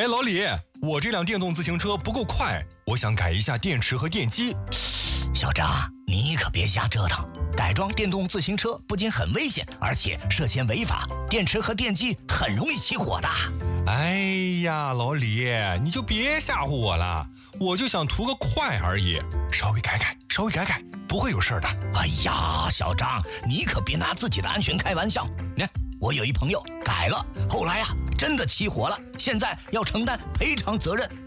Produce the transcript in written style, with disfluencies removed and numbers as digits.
老李，我这辆电动自行车不够快，我想改一下电池和电机。 小张，你可别瞎折腾，改装电动自行车不仅很危险，而且涉嫌违法，电池和电机很容易起火的。 哎呀，老李，你就别吓唬我了，我就想图个快而已，稍微改改，不会有事的。 哎呀，小张，你可别拿自己的安全开玩笑。你看，我有一朋友改了，后来真的起火了，现在要承担赔偿责任。